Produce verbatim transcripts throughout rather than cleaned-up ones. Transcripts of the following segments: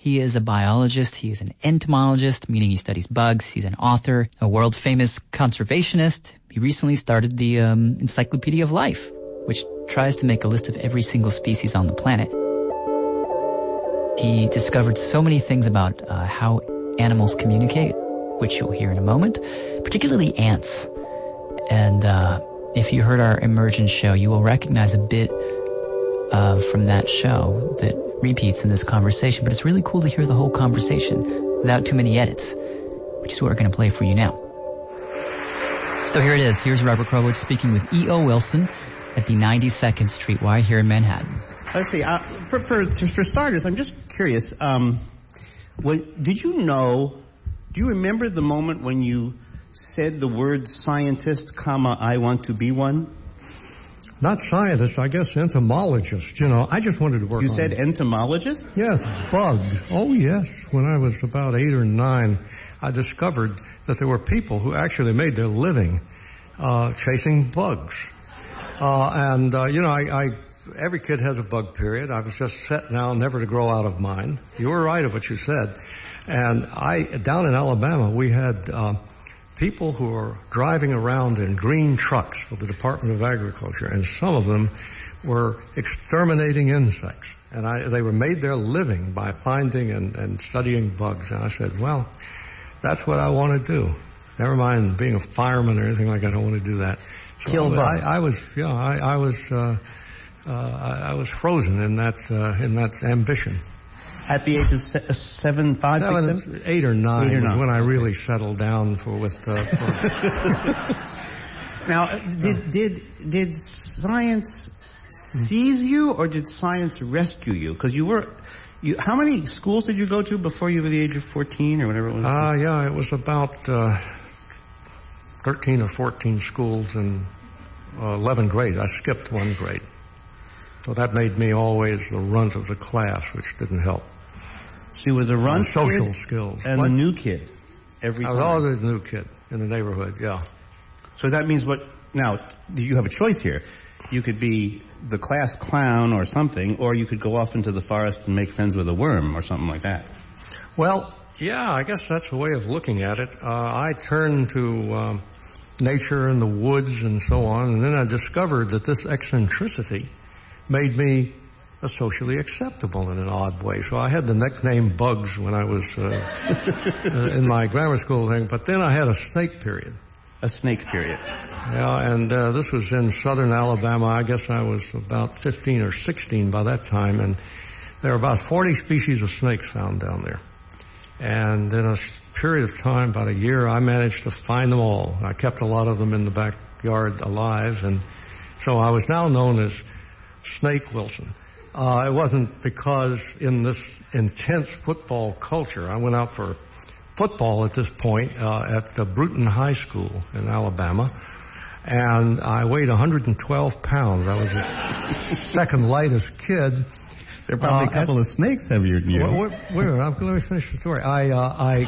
He is a biologist. He is an entomologist, meaning he studies bugs. He's an author, a world-famous conservationist. He recently started the um, Encyclopedia of Life, which tries to make a list of every single species on the planet. He discovered so many things about uh, how animals communicate, which you'll hear in a moment, particularly ants. And uh, if you heard our Emergence show, you will recognize a bit uh, from that show that repeats in this conversation. But it's really cool to hear the whole conversation without too many edits, which is what we're going to play for you now. So here it is. Here's Robert Krulwich speaking with E O. Wilson at the ninety-second Street Y here in Manhattan. Let's see. Uh, for, for, just for starters, I'm just curious. Um, when, did you know, do you remember the moment when you said the word scientist, comma, I want to be one? Not scientist, I guess entomologist. You know, I just wanted to work You on... said entomologist? Yeah, bugs. Oh, yes. When I was about eight or nine, I discovered that there were people who actually made their living uh, chasing bugs. Uh, and, uh, you know, I, I every kid has a bug period. I was just set now never to grow out of mine. You were right of what you said. And I, down in Alabama, we had uh, people who were driving around in green trucks for the Department of Agriculture, and some of them were exterminating insects. And I, they were made their living by finding and, and studying bugs. And I said, well, that's what I want to do. Never mind being a fireman or anything like that. I don't want to do that. So Kill bugs. I, I was, yeah, I, I was, uh, uh, I, I was frozen in that, uh, in that ambition. At the age of se- seven, five, seven, six, seven? Eight or nine Eight or was nine. when I really settled down for with. Uh, for Now, did did did science seize you, or did science rescue you? Because you were, you. How many schools did you go to before you were the age of fourteen or whatever it was? Ah, uh, yeah, it was about uh, thirteen or fourteen schools in uh, eleven grades. I skipped one grade, so that made me always the runt of the class, which didn't help. So you were the runt the social kid skills and what? the new kid every I time. was always a new kid in the neighborhood. Yeah. So that means what? Now you have a choice here. You could be the class clown or something, or you could go off into the forest and make friends with a worm or something like that. Well, yeah, I guess that's a way of looking at it. Uh, I turned to um, nature and the woods and so on, and then I discovered that this eccentricity made me uh, socially acceptable in an odd way. So I had the nickname Bugs when I was uh, uh, in my grammar school thing, but then I had a snake period. A snake period. Yeah, and uh, this was in southern Alabama. I guess I was about fifteen or sixteen by that time, and there were about forty species of snakes found down there. And in a period of time, about a year, I managed to find them all. I kept a lot of them in the backyard alive, and so I was now known as Snake Wilson. Uh, it wasn't because in this intense football culture, I went out for football at this point uh, at the Bruton High School in Alabama, and I weighed one hundred twelve pounds. I was the second lightest kid. There are probably uh, a couple at, of snakes heavier than you. Wait, wait, wait I'm going to finish the story. I, uh, I,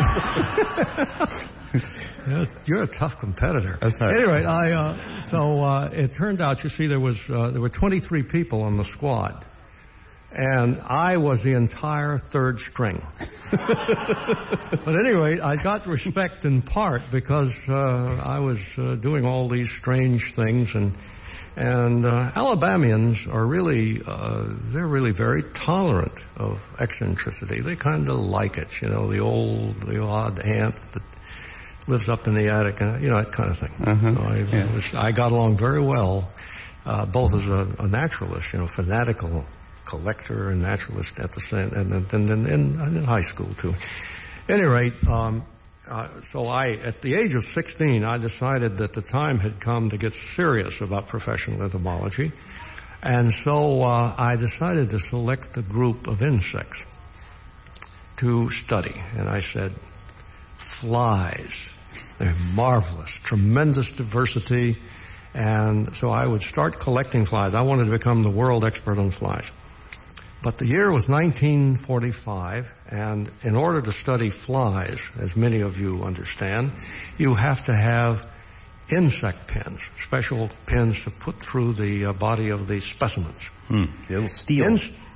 you're a tough competitor. That's right. Anyway, I, uh, so uh, it turned out, you see, there was uh, there were twenty-three people on the squad. And I was the entire third string. But at any rate, I got respect in part because uh, I was uh, doing all these strange things. And and uh, Alabamians are really, uh, they're really very tolerant of eccentricity. They kind of like it, you know, the old, the odd aunt that lives up in the attic, and you know, that kind of thing. Uh-huh. So I, yeah. was, I got along very well, uh, both as a, a naturalist, you know, fanatical collector and naturalist at the same, and then in, in, in high school too. At any rate, um, uh, so I, at the age of sixteen, I decided that the time had come to get serious about professional entomology, and so uh, I decided to select a group of insects to study, and I said, flies. They're marvelous, tremendous diversity, and so I would start collecting flies. I wanted to become the world expert on flies. But the year was nineteen forty-five, and in order to study flies, as many of you understand, you have to have insect pins, special pins to put through the uh, body of the specimens. Hmm. It'll steal. In-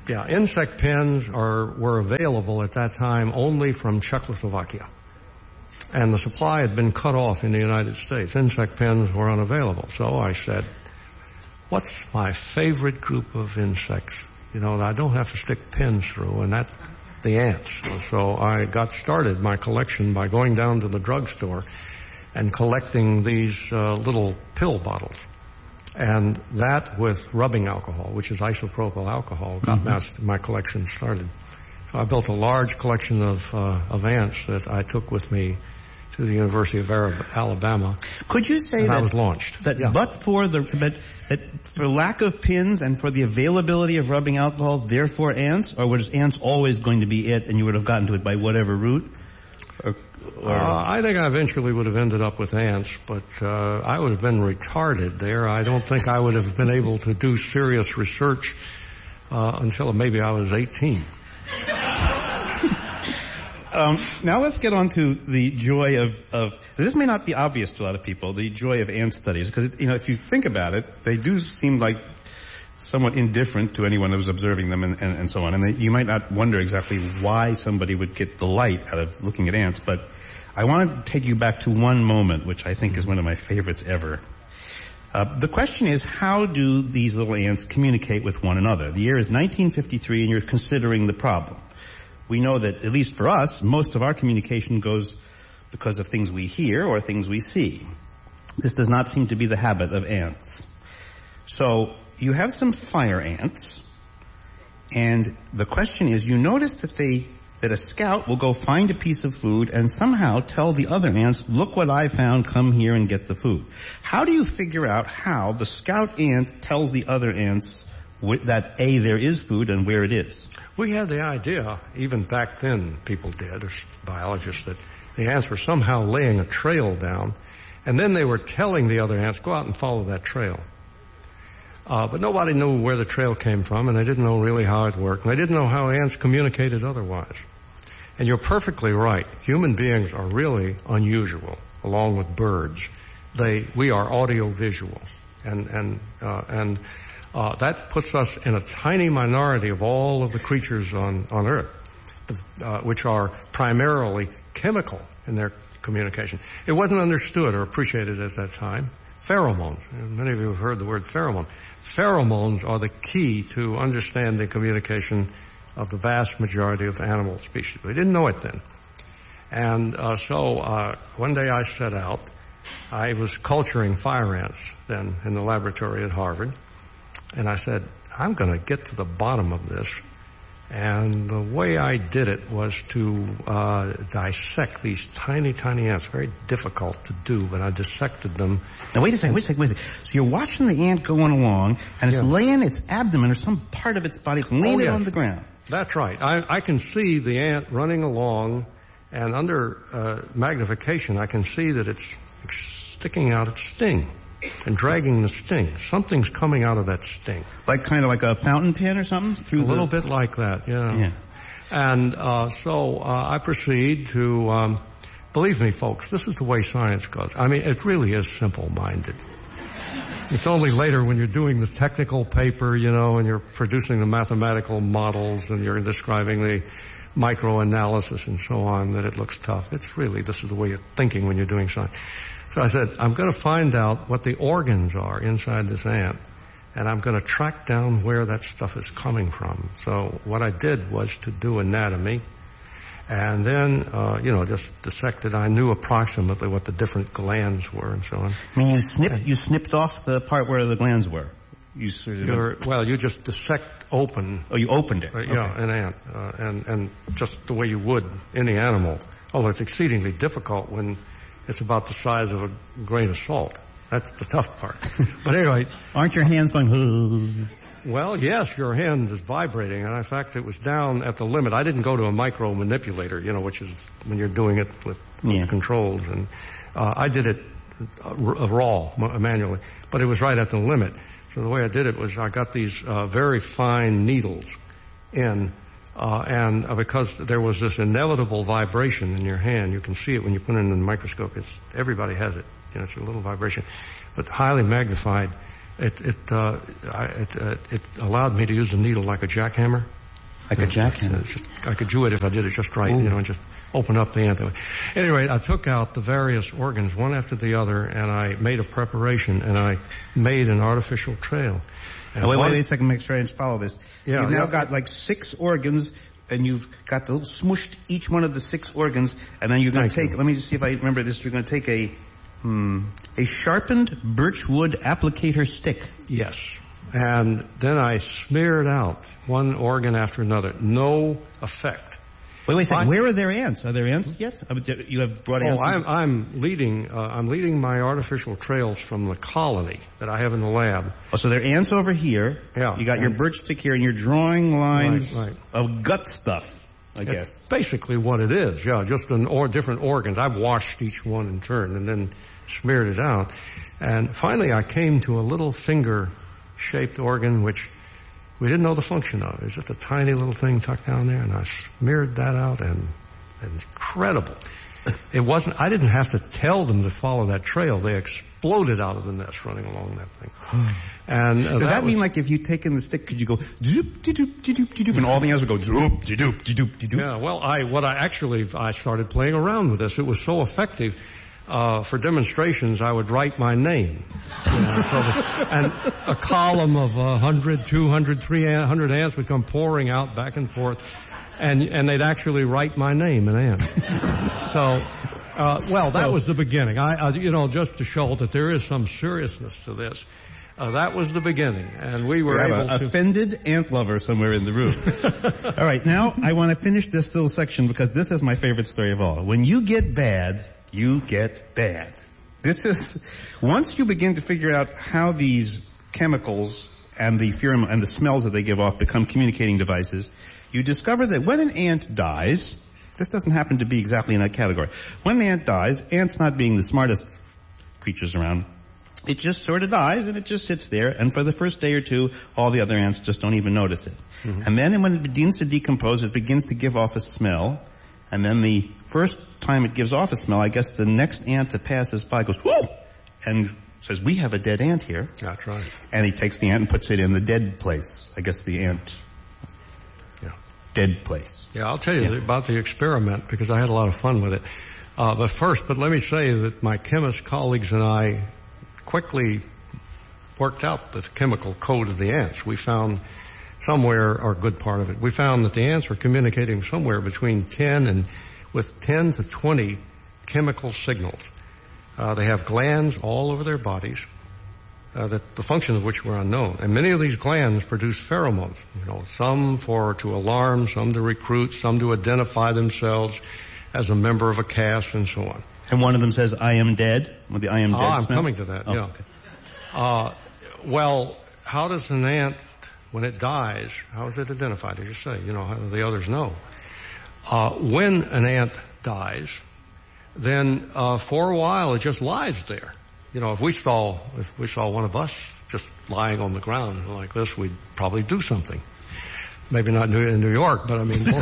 Yeah, insect pens are were available at that time only from Czechoslovakia. And the supply had been cut off in the United States. Insect pens were unavailable. So I said, what's my favorite group of insects? You know, I don't have to stick pins through, and that's the ants. So I got started my collection by going down to the drugstore and collecting these uh, little pill bottles. And that with rubbing alcohol, which is isopropyl alcohol, got mm-hmm. my, my collection started. So I built a large collection of, uh, of ants that I took with me to the University of Alabama. Could you say and that I was launched? That yeah. but for the but that for lack of pins and for the availability of rubbing alcohol, therefore ants, or was ants always going to be it, and you would have gotten to it by whatever route? Or, or uh, I think I eventually would have ended up with ants, but uh, I would have been retarded there. I don't think I would have been able to do serious research uh, until maybe I was eighteen. Um, now let's get on to the joy of, of, this may not be obvious to a lot of people, the joy of ant studies, because, you know, if you think about it, they do seem like somewhat indifferent to anyone who's observing them and, and, and so on. And they, you might not wonder exactly why somebody would get delight out of looking at ants, but I want to take you back to one moment, which I think is one of my favorites ever. Uh, the question is, how do these little ants communicate with one another? The year is nineteen fifty-three, and you're considering the problem. We know that, at least for us, most of our communication goes because of things we hear or things we see. This does not seem to be the habit of ants. So you have some fire ants, and the question is, you notice that they that a scout will go find a piece of food and somehow tell the other ants, look what I found, come here and get the food. How do you figure out how the scout ant tells the other ants that, A, there is food and where it is? We had the idea, even back then people did, or biologists, that the ants were somehow laying a trail down, and then they were telling the other ants, go out and follow that trail. Uh, but nobody knew where the trail came from, and they didn't know really how it worked, and they didn't know how ants communicated otherwise. And you're perfectly right. Human beings are really unusual, along with birds. They, we are audio-visual, and, and, uh, and, Uh, that puts us in a tiny minority of all of the creatures on, on Earth, uh, which are primarily chemical in their communication. It wasn't understood or appreciated at that time. Pheromones. Many of you have heard the word pheromone. Pheromones are the key to understanding communication of the vast majority of animal species. We didn't know it then. And uh, so uh, one day I set out. I was culturing fire ants then in the laboratory at Harvard. And I said, I'm going to get to the bottom of this. And the way I did it was to uh, dissect these tiny, tiny ants. Very difficult to do, but I dissected them. Now, wait a second, wait a second, wait a second. So you're watching the ant going along, and it's yeah. laying its abdomen or some part of its body, it's laying oh, yes. it on the ground. That's right. I, I can see the ant running along, and under uh, magnification, I can see that it's sticking out its sting. And dragging the sting. Something's coming out of that sting. Like kind of like a fountain pen or something? Through a little bit like that, yeah. yeah. And uh, so uh, I proceed to, um, believe me, folks, this is the way science goes. I mean, it really is simple-minded. It's only later when you're doing the technical paper, you know, and you're producing the mathematical models and you're describing the microanalysis and so on that it looks tough. It's really, this is the way you're thinking when you're doing science. So I said, I'm going to find out what the organs are inside this ant, and I'm going to track down where that stuff is coming from. So what I did was to do anatomy, and then, uh, you know, just dissected. I knew approximately what the different glands were and so on. I mean, you snipped, you snipped off the part where the glands were? You sort of... You're, well, you just dissect open. Oh, you opened it? Uh, okay. Yeah, an ant, uh, and, and just the way you would any animal. Although it's exceedingly difficult when it's about the size of a grain of salt. That's the tough part. But anyway. Aren't your hands going, oh? Well, yes, your hand is vibrating. And in fact, it was down at the limit. I didn't go to a micro manipulator, you know, which is when you're doing it with, with yeah. controls. And uh, I did it uh, raw, manually. But it was right at the limit. So the way I did it was I got these uh, very fine needles in. Uh, and uh, because there was this inevitable vibration in your hand, you can see it when you put it in the microscope. It's, everybody has it. You know, it's a little vibration, but highly magnified. It, it, uh, I, it, uh, it allowed me to use the needle like a jackhammer. Like a jackhammer. I could do it if I did it just right, Ooh. you know, and just open up the ant. At any rate, I took out the various organs one after the other, and I made a preparation, and I made an artificial trail. And now, wait, one, wait a second, make sure I just follow this. Yeah, so you've now yeah. got like six organs, and you've got the little smushed each one of the six organs, and then you're going to take, you. let me just see if I remember this, you're going to take a, hmm, a sharpened birchwood applicator stick. Yes. And then I smeared out one organ after another. No effect. Wait, wait a second. Where are their ants? Are there ants yet? You have brought ants? Oh, I'm, I'm leading, uh, I'm leading my artificial trails from the colony that I have in the lab. Oh, so there are ants over here. Yeah. You got your birch stick here, and you're drawing lines right, right. of gut stuff, I It's guess. basically what it is, yeah, just an or different organs. I've washed each one in turn and then smeared it out. And finally I came to a little finger-shaped organ which we didn't know the function of. It was just a tiny little thing tucked down there, and I smeared that out, and, and incredible. It wasn't, I didn't have to tell them to follow that trail. They exploded out of the nest running along that thing. And uh, Does that, that was, mean like if you take in the stick, could you go doop de doop de doop de doop, and all the ants would go doop de doop de doop de doop? Yeah, well, I, what I actually, I started playing around with this. It was so effective. Uh, for demonstrations, I would write my name. You know, so the, and a column of a hundred, two hundred, three hundred ants would come pouring out back and forth, and and they'd actually write my name in ant. So, uh, well, that was the beginning. I, I, you know, just to show that there is some seriousness to this. Uh, that was the beginning, and we were we able have a to... offended ant lover somewhere in the room. All right, now I want to finish this little section because this is my favorite story of all. When you get bad, you get bad. This is, once you begin to figure out how these chemicals and the pheromone and the smells that they give off become communicating devices, you discover that when an ant dies, this doesn't happen to be exactly in that category. When the ant dies, ants not being the smartest creatures around, it just sort of dies and it just sits there, and for the first day or two, all the other ants just don't even notice it. Mm-hmm. And then when it begins to decompose, it begins to give off a smell, and then the first time it gives off a smell, I guess the next ant that passes by goes, whoo! And says, we have a dead ant here. That's right. And he takes the ant and puts it in the dead place. I guess the ant, yeah, dead place. Yeah, I'll tell you Yeah. about the experiment because I had a lot of fun with it. Uh, but first, but let me say that my chemist colleagues and I quickly worked out the chemical code of the ants. We found somewhere, or a good part of it, we found that the ants were communicating somewhere between ten and with ten to twenty chemical signals. Uh, they have glands all over their bodies, uh, that the function of which were unknown. And many of these glands produce pheromones, you know, some for to alarm, some to recruit, some to identify themselves as a member of a caste, and so on. And one of them says, I am dead, with the I am dead Ah, I'm smell? coming to that, Oh, yeah. okay. Uh, well, how does an ant, when it dies, how is it identified, as you say? You know, how do the others know? Uh, when an ant dies, then uh, for a while it just lies there. You know, if we saw if we saw one of us just lying on the ground like this, we'd probably do something. Maybe not in New York, but I mean, more.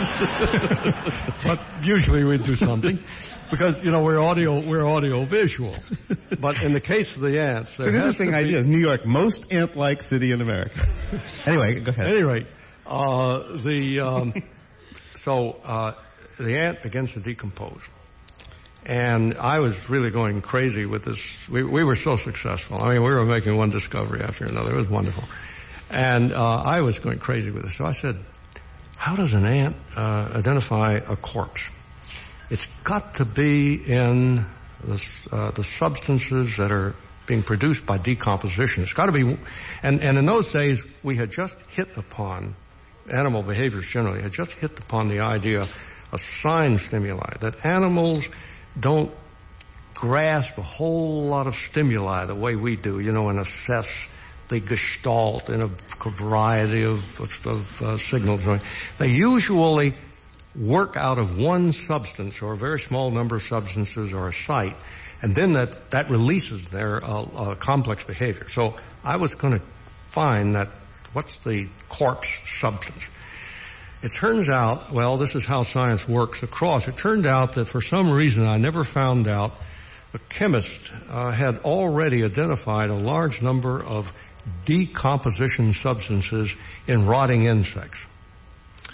But usually we'd do something because you know we're audio we're audio visual. But in the case of the ants, It's an interesting be, idea. New York, most ant-like city in America. Anyway, go ahead. At any rate, uh, the um, so uh, the ant begins to decompose. And I was really going crazy with this. We, we were so successful. I mean, we were making one discovery after another. It was wonderful. And uh, I was going crazy with it. So I said, how does an ant uh, identify a corpse? It's got to be in the, uh, the substances that are being produced by decomposition. It's got to be, and, and in those days, we had just hit upon, animal behaviors generally, had just hit upon the idea of sign stimuli, that animals don't grasp a whole lot of stimuli the way we do, you know, and assess the gestalt in a variety of, of, of uh, signals. They usually work out of one substance or a very small number of substances or a site, and then that, that releases their uh, uh, complex behavior. So I was going to find that what's the corpse substance. It turns out, well, this is how science works across. It turned out that for some reason I never found out, a chemist uh, had already identified a large number of decomposition substances in rotting insects.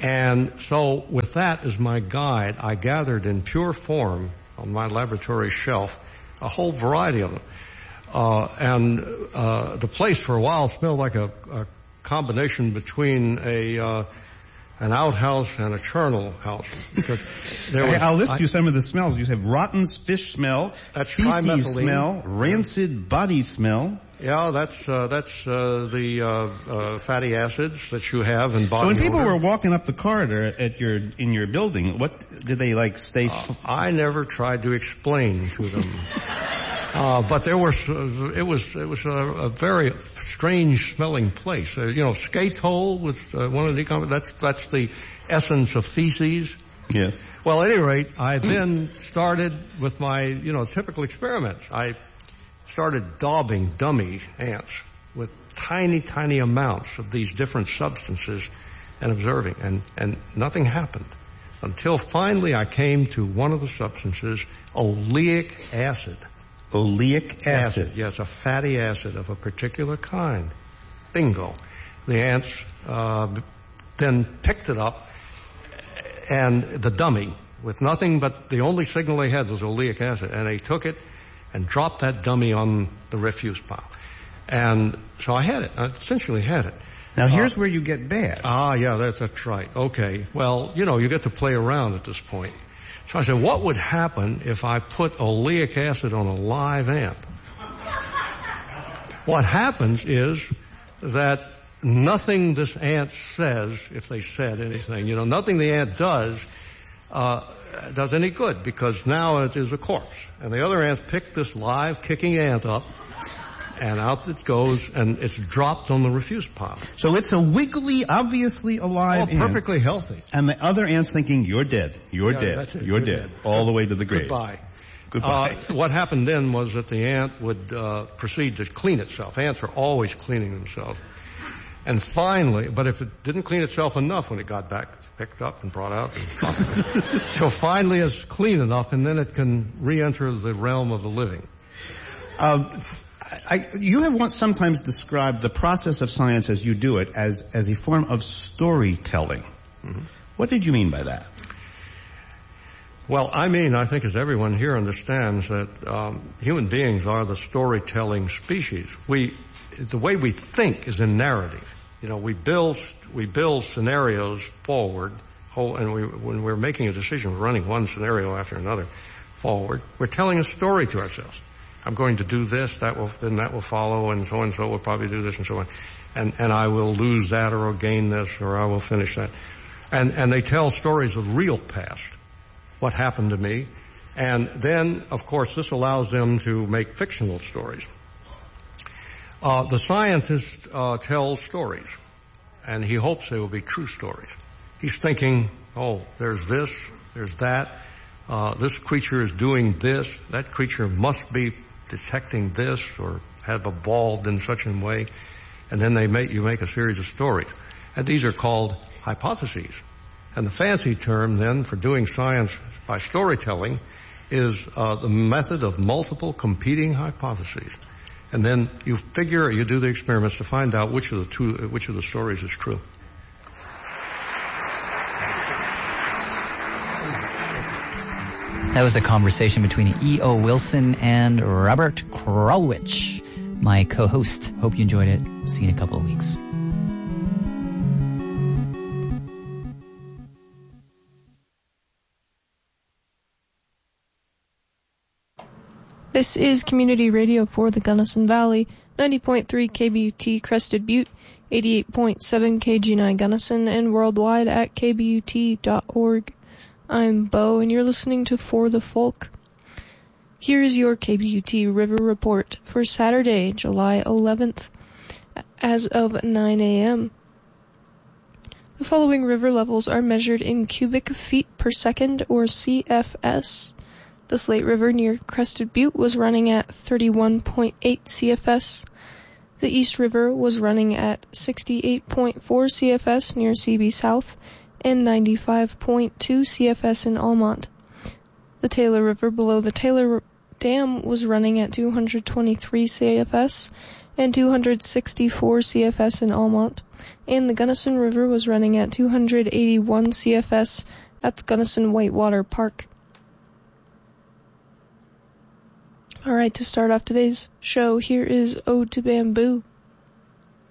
And so with that as my guide, I gathered in pure form on my laboratory shelf a whole variety of them. Uh, and uh, the place for a while smelled like a, a combination between a uh, an outhouse and a charnel house. Because there was, hey, I'll list I, you some of the smells. You have rotten fish smell, that's feces smell, rancid body smell. Yeah, that's uh, that's uh, the uh, uh, fatty acids that you have in body. So when people odor. were walking up the corridor at your in your building, what did they like stay? Uh, I never tried to explain to them. Uh, but there was, uh, it was, it was a, a very strange smelling place. Uh, you know, skate hole was uh, one of the, that's, that's the essence of feces. Yes. Well, at any rate, I then started with my, you know, typical experiments. I started daubing dummy ants with tiny, tiny amounts of these different substances and observing, and, and nothing happened until finally I came to one of the substances, oleic acid. Oleic acid. acid. Yes, a fatty acid of a particular kind. Bingo. The ants uh, then picked it up, and the dummy, with nothing but the only signal they had was oleic acid, and they took it and dropped that dummy on the refuse pile. And so I had it. I essentially had it. Now here's uh, where you get bad. Ah, yeah, that's, that's right. Okay. Well, you know, you get to play around at this point. So I said, what would happen if I put oleic acid on a live ant? What happens is that nothing this ant says, if they said anything, you know, nothing the ant does, uh, does any good, because now it is a corpse. And the other ants pick this live kicking ant up, and out it goes, and it's dropped on the refuse pile. So it's a wiggly, obviously alive Oh, perfectly ant. healthy. And the other ant's thinking, you're dead, you're Yeah, dead, that's it. you're, You're dead, dead. all the way to the grave. Goodbye. Goodbye. Uh, what happened then was that the ant would uh, proceed to clean itself. Ants are always cleaning themselves. And finally, but if it didn't clean itself enough when it got back, it's picked up and brought out. And so finally it's clean enough, and then it can re-enter the realm of the living. Um, I, you have once sometimes described the process of science as you do it as, as a form of storytelling. Mm-hmm. What did you mean by that? Well, I mean, I think as everyone here understands that um, human beings are the storytelling species. We, the way we think is in narrative. You know, we build we build scenarios forward, whole, and we, when we're making a decision, we're running one scenario after another forward. We're telling a story to ourselves. I'm going to do this, that will, then that will follow, and so and so will probably do this, and so on. And, and I will lose that, or I'll gain this, or I will finish that. And, and they tell stories of real past, what happened to me. And then, of course, this allows them to make fictional stories. Uh, the scientist, uh, tells stories, and he hopes they will be true stories. He's thinking, oh, there's this, there's that, uh, this creature is doing this, that creature must be detecting this or have evolved in such a way, and then they make, you make a series of stories. And these are called hypotheses. And the fancy term then for doing science by storytelling is uh, the method of multiple competing hypotheses. And then you figure, you do the experiments to find out which of the two, which of the stories is true. That was a conversation between E O. Wilson and Robert Krulwich, my co-host. Hope you enjoyed it. See you in a couple of weeks. This is Community Radio for the Gunnison Valley, ninety point three K B U T Crested Butte, eighty-eight point seven K G nine Gunnison, and worldwide at K B U T dot org. I'm Bo, and you're listening to For the Folk. Here's your K B U T River Report for Saturday, July eleventh, as of nine a.m. The following river levels are measured in cubic feet per second, or C F S. The Slate River near Crested Butte was running at thirty-one point eight C F S. The East River was running at sixty-eight point four C F S near C B South and ninety-five point two C F S in Almont. The Taylor River below the Taylor Dam was running at two hundred twenty-three C F S, and two hundred sixty-four C F S in Almont, and the Gunnison River was running at two hundred eighty-one C F S at the Gunnison Whitewater Park. Alright, to start off today's show, here is Ode to Bamboo.